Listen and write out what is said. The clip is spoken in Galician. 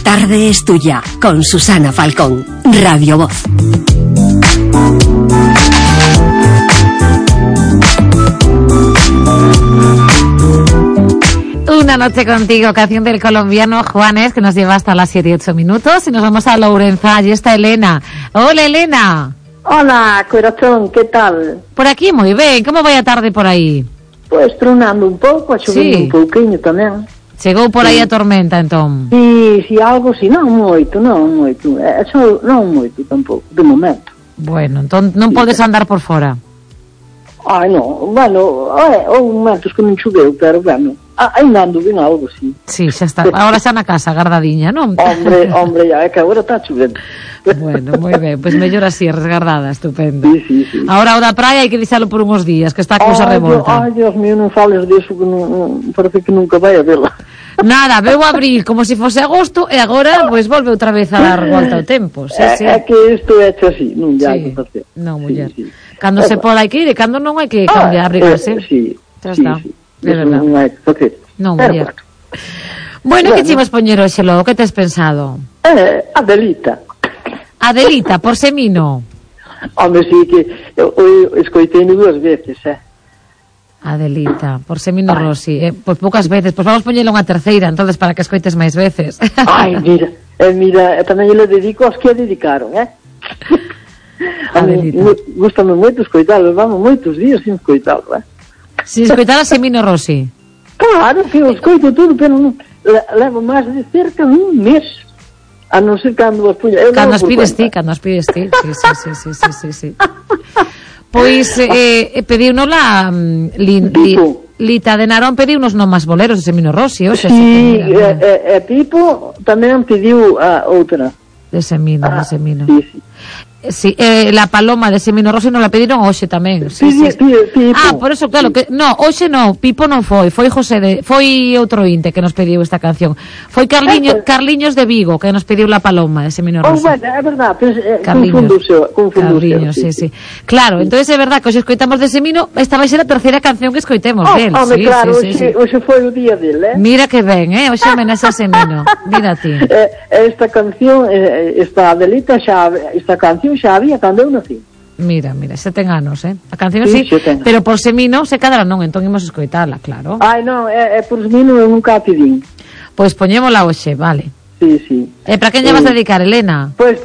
tarde es tuya, con Susana Falcón, Radio Voz. Una noche contigo, canción del colombiano Juanes, que nos lleva hasta las 7 y 8 minutos. Y nos vamos a Lourenço. Allí está Elena. Hola, Elena. Hola, corazón, ¿qué tal? Por aquí moi ben. Como vai a tarde por aí? Pois tronando un pouco, a chovendo un pouquinho tamén. Chegou por aí a tormenta, entón? Si, algo, si, non moito. Non moito tampouco, de momento. Bueno, entón non podes andar por fora? Ai, non, bueno, houve momentos que non choveu, pero, bueno, ainda ando ben algo, si. Sí, xa está, agora xa na casa, guardadiña, non? Hombre, ya, é que agora está chovendo. Bueno, moi ben, pois mellor así, resguardada, estupendo. Sí. Agora o da praia hai que deixalo por uns días, que está a cousa revolta. Ai, Dios mío, non fales disso, que non, parece que nunca vai a vela. Nada, veu abril como se fose agosto e agora, pois, volve outra vez a dar volta ao tempo. Sí. É que isto é hecho así, non hai que facer. Non, muller. Cando se poda hai que ir e cando non hai que cambiar, abrigarse. Sí. De verdade. Non hai que facer. Non, muller. Bueno, que chimos poñer hoxe logo? Que tes pensado? Adelita, por Semino. Home, sí, que eu escoitei dúas veces, Adelita, por Semino Rossi. Pois poucas veces, pois vamos poñelo unha terceira, entonces para que escoites máis veces. Ai, mira, tamén eu le dedico aos que a dedicaron, Adelita. Gústame moito escoitalo, vamos moitos días sin escoitalo, Sin escoitar a Semino Rossi? Claro, que eu escoito tudo, pero non, levo máis de cerca de un mes. A non ser cando as puña. Cando as pides ti. Sí. Pois pediunola Lita de Narón, pediunos non máis boleros de Semino Rossi hoxe. Sí, Pipo tamén pediu a outra. De Semino. Sí. Sí, la Paloma de Semino Rossi non la pediron hoxe tamén. Sí. Pipo. Por eso, claro, que no, hoxe non, Pipo non foi foi outro inte que nos pediu esta canción. Foi Carliños de Vigo que nos pediu la Paloma de Semino Rossi. Bueno, é verdad, pero Carliños, sí. Claro, entonces é verdad que hoxe escoitamos de Semino, esta vai ser a terceira canción que escoitemos del. Claro, hoxe foi o día del, Mira que ben, hoxe homenaxe a Semino. Mira ti. Esta canción, esta Adelita esta canción xa había cando eu nací. Mira, xa ten anos, A canción sí, pero por Semino se cadra non, entón imos escoitala, claro. Ai, non, por Semino eu nunca a pedín. Pois poñémola hoxe, vale. Sí. Para quen lle vas a dedicar, Elena? Pois